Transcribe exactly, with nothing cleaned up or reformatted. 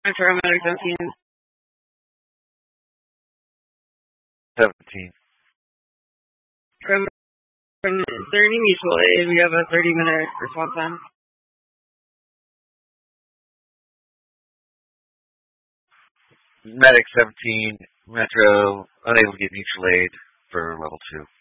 Paramedic seventeen. seventeen. From, from thirty mutual aid, we have a thirty minute response time. Medic seventeen, Metro, unable to get mutual aid for level two.